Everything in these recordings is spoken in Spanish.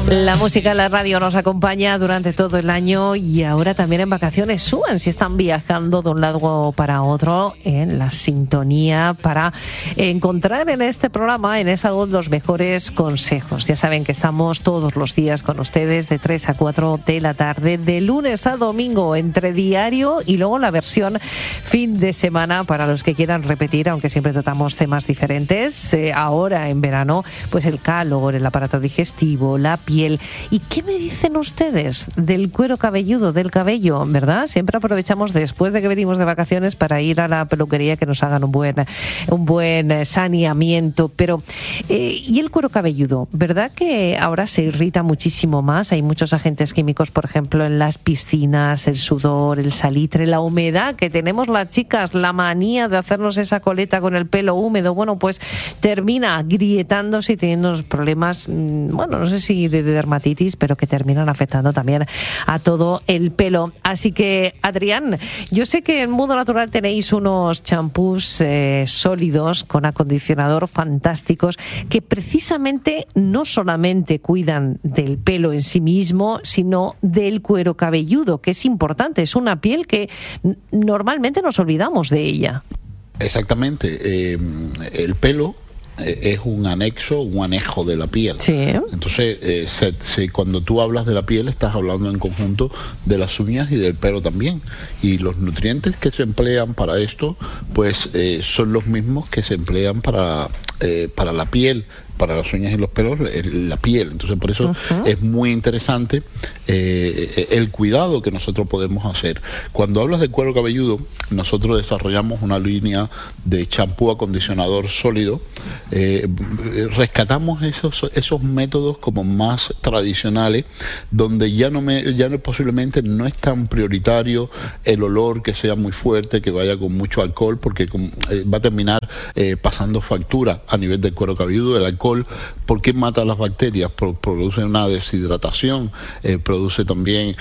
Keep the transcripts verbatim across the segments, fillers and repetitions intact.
La música en la radio nos acompaña durante todo el año y ahora también en vacaciones. Suban si están viajando de un lado para otro en la sintonía para encontrar en este programa, en esa voz, los mejores consejos. Ya saben que estamos todos los días con ustedes de tres a cuatro de la tarde, de lunes a domingo, entre diario y luego la versión fin de semana para los que quieran repetir, aunque siempre tratamos temas diferentes. Eh, ahora en verano, pues el calor, el aparato digestivo, la piel. ¿Y qué me dicen ustedes del cuero cabelludo, del cabello, verdad? Siempre aprovechamos después de que venimos de vacaciones para ir a la peluquería que nos hagan un buen, un buen saneamiento. Pero, eh, ¿y el cuero cabelludo? ¿Verdad que ahora se irrita muchísimo más? Hay muchos agentes químicos, por ejemplo, en las piscinas, el sudor, el salitre, la humedad que tenemos las chicas, la manía de hacernos esa coleta con el pelo húmedo. Bueno, pues termina agrietándose y teniendo problemas, bueno, no sé si de de dermatitis, pero que terminan afectando también a todo el pelo. Así que, Adrián, yo sé que en Mundo Natural tenéis unos champús eh, sólidos con acondicionador fantásticos que precisamente no solamente cuidan del pelo en sí mismo, sino del cuero cabelludo, que es importante. Es una piel que n- normalmente nos olvidamos de ella. Exactamente. Eh, el pelo es un anexo, un anejo de la piel. Sí. Entonces, eh, se, se, cuando tú hablas de la piel, estás hablando en conjunto de las uñas y del pelo también. Y los nutrientes que se emplean para esto, pues eh, son los mismos que se emplean para, eh, para la piel, para las uñas y los pelos, la piel. Entonces, por eso uh-huh. es muy interesante eh, el cuidado que nosotros podemos hacer. Cuando hablas de cuero cabelludo, nosotros desarrollamos una línea de champú acondicionador sólido. Eh, rescatamos esos esos métodos como más tradicionales, donde ya no me ya no, posiblemente no es tan prioritario el olor que sea muy fuerte, que vaya con mucho alcohol, porque con, eh, va a terminar eh, pasando factura a nivel del cuero cabelludo. El alcohol, ¿por qué mata las bacterias? Pro, produce una deshidratación, eh, produce también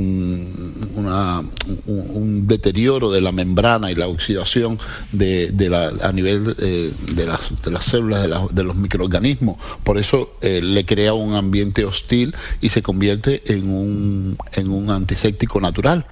un, una, un, un deterioro de la membrana y la oxidación de, de la, a nivel eh, de, las, de las células, de, la, de los microorganismos. Por eso eh, le crea un ambiente hostil y se convierte en un, en un antiséptico natural.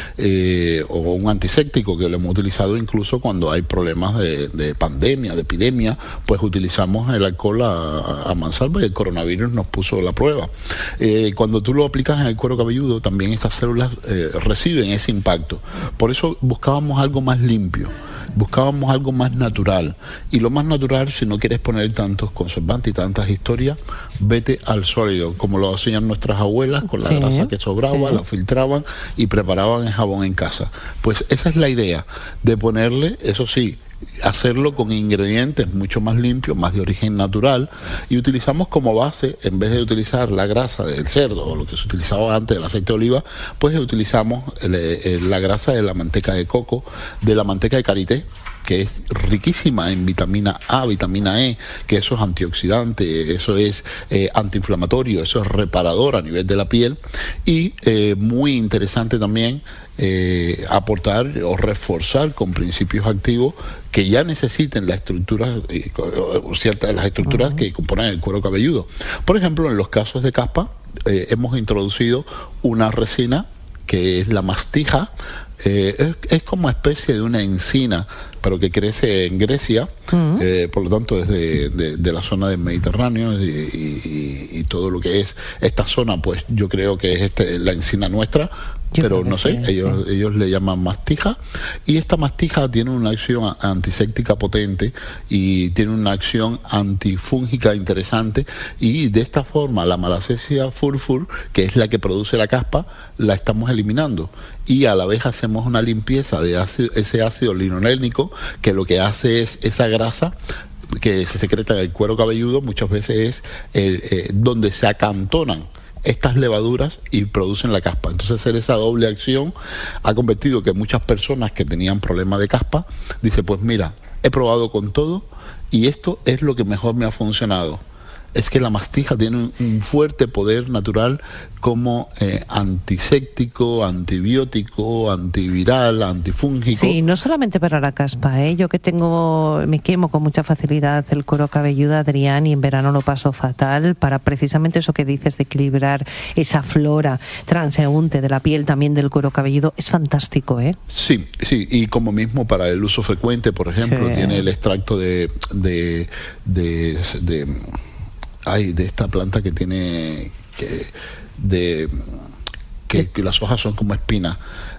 Eh, o un antiséptico que lo hemos utilizado incluso cuando hay problemas de, de pandemia, de epidemia, pues utilizamos el alcohol a, a mansalva y el coronavirus nos puso la prueba. Eh, cuando tú lo aplicas en el cuero cabelludo, también estas células eh, reciben ese impacto. Por eso buscábamos algo más limpio, buscábamos algo más natural. Y lo más natural, si no quieres poner tantos conservantes y tantas historias, vete al sólido, como lo hacían nuestras abuelas con la sí, grasa que sobraba, sí. la filtraban y preparaban el jabón en casa. Pues esa es la idea, de ponerle, eso sí, hacerlo con ingredientes mucho más limpios, más de origen natural, y utilizamos como base, en vez de utilizar la grasa del cerdo o lo que se utilizaba antes del aceite de oliva, pues utilizamos el, el, la grasa de la manteca de coco, de la manteca de karité, que es riquísima en vitamina A, vitamina E, que eso es antioxidante, eso es eh, antiinflamatorio, eso es reparador a nivel de la piel, y eh, muy interesante también eh, aportar o reforzar con principios activos que ya necesiten la estructura, eh, ciertas las estructuras uh-huh. que componen el cuero cabelludo. Por ejemplo, en los casos de caspa, eh, hemos introducido una resina que es la mastija. Eh, es, es como especie de una encina, pero que crece en Grecia, uh-huh. eh, por lo tanto es de, de, de la zona del Mediterráneo y, y, y todo lo que es esta zona, pues yo creo que es este, la encina nuestra, yo pero no sé, sí, ellos, sí. ellos le llaman mastija, y esta mastija tiene una acción antiséptica potente y tiene una acción antifúngica interesante, y de esta forma la Malassezia furfur, que es la que produce la caspa, la estamos eliminando, y a la vez hacemos una limpieza de ácido, ese ácido linolénico, que lo que hace es esa grasa que se secreta en el cuero cabelludo, muchas veces es eh, eh, donde se acantonan estas levaduras y producen la caspa. Entonces, hacer esa doble acción ha convertido que muchas personas que tenían problemas de caspa dicen, pues mira, he probado con todo y esto es lo que mejor me ha funcionado. es que la mastija tiene un, un fuerte poder natural como eh, antiséptico, antibiótico, antiviral, antifúngico. Sí, no solamente para la caspa, ¿eh? Yo que tengo, me quemo con mucha facilidad el cuero cabelludo, Adrián, y en verano lo paso fatal, para precisamente eso que dices de equilibrar esa flora transeúnte de la piel, también del cuero cabelludo, es fantástico, ¿eh? Sí, sí, y como mismo para el uso frecuente, por ejemplo, sí. Tiene el extracto de de, de, de, de, ay, de esta planta que tiene que, de que, que las hojas son como espinas.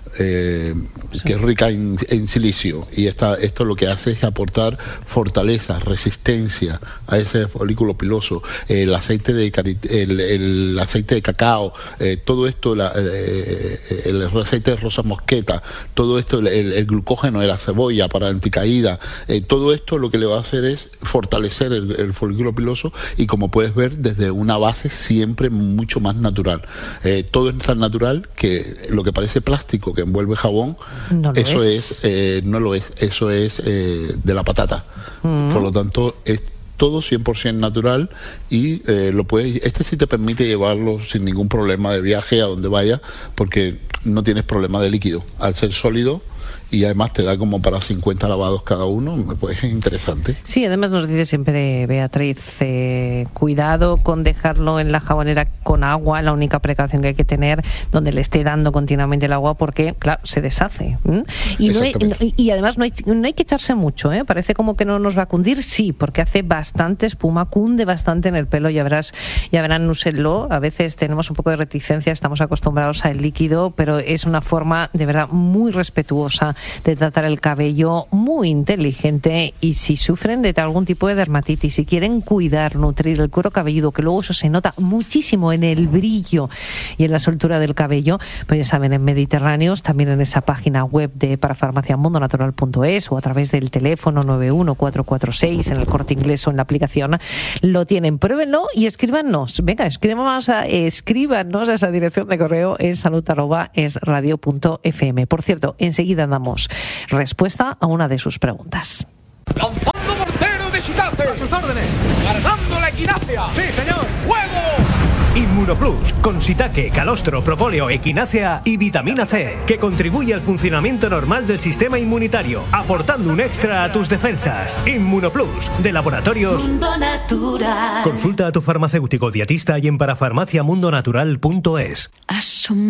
Eh, sí. Que es rica en, en silicio, y esta, esto lo que hace es aportar fortaleza, resistencia a ese folículo piloso. El aceite de el, el aceite de cacao, eh, todo esto, la, eh, el aceite de rosa mosqueta, todo esto, el, el glucógeno de la cebolla para anticaída, eh, todo esto lo que le va a hacer es fortalecer el, el folículo piloso, y como puedes ver, desde una base siempre mucho más natural. Eh, todo es tan natural que lo que parece plástico que envuelve jabón, no eso es, es eh, no lo es, eso es eh, de la patata. Mm. Por lo tanto, es todo cien por ciento natural, y eh, lo puedes, este sí te permite llevarlo sin ningún problema de viaje a donde vaya, porque no tienes problema de líquido. Al ser sólido, y además te da como para cincuenta lavados cada uno, pues es interesante. Sí, además nos dice siempre Beatriz, eh, cuidado con dejarlo en la jabonera con agua, la única precaución que hay que tener, donde le esté dando continuamente el agua, porque, claro, se deshace. ¿Mm? Y, no hay, no, y además no hay, no hay que echarse mucho, ¿eh? Parece como que no nos va a cundir, sí, porque hace bastante espuma, cunde bastante en el pelo, ya verás, ya verán, úsenlo. A veces tenemos un poco de reticencia, estamos acostumbrados al líquido, pero es una forma de verdad muy respetuosa de tratar el cabello, muy inteligente. Y si sufren de algún tipo de dermatitis, si quieren cuidar, nutrir el cuero cabelludo, que luego eso se nota muchísimo en el brillo y en la soltura del cabello, pues ya saben, en Mediterráneos, también en esa página web de parafarmacia mundo natural punto es, o a través del teléfono nueve uno cuatro cuatro seis, en el Corte Inglés o en la aplicación, lo tienen. Pruébenlo y escríbanos. Venga, escríbanos a, escríbanos a esa dirección de correo en salud arroba es radio punto f m. Por cierto, enseguida damos respuesta a una de sus preguntas. ¡Lanzando mortero de shiitake! ¡A sus órdenes! ¡Cargando la equinacia! ¡Sí, señor! ¡Fuego! Inmunoplus, con shiitake, calostro, propóleo, equinácea y vitamina C, que contribuye al funcionamiento normal del sistema inmunitario, aportando un extra a tus defensas. Inmunoplus, de Laboratorios Mundo Natural. Consulta a tu farmacéutico dietista y en parafarmacia mundo natural punto es.